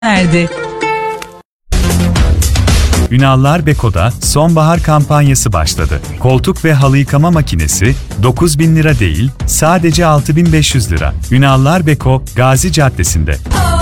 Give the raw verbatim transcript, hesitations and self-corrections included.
erdi. Ünallar Beko'da sonbahar kampanyası başladı. Koltuk ve halı yıkama makinesi dokuz bin lira değil, sadece altı bin beş yüz lira. Ünallar Beko, Gazi Caddesi'nde.